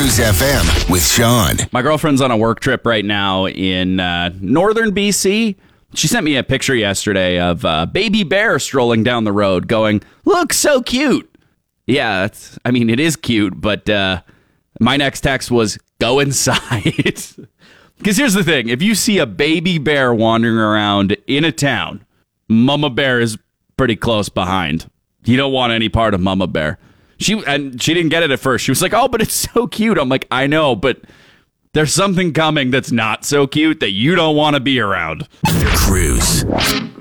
Cruise FM with Sean. My girlfriend's on a work trip right now in northern BC. She sent me a picture yesterday of a baby bear strolling down the road going, "Look, so cute." Yeah, it is cute, but my next text was, "Go inside." Because here's the thing. If you see a baby bear wandering around in a town, Mama Bear is pretty close behind. You don't want any part of Mama Bear. She didn't get it at first. She was like, "Oh, but it's so cute." I'm like, "I know, but there's something coming that's not so cute that you don't want to be around." Cruise.